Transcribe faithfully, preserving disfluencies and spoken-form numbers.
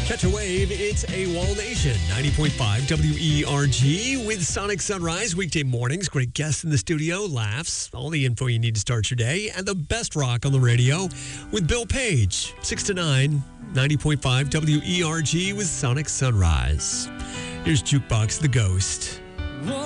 Catch a wave, it's AWOL Nation, ninety point five W E R G with Sonic Sunrise, weekday mornings. Great guests in the studio, laughs, all the info you need to start your day, and the best rock on the radio with Bill Page, six to nine, ninety point five W E R G with Sonic Sunrise. Here's Jukebox the Ghost.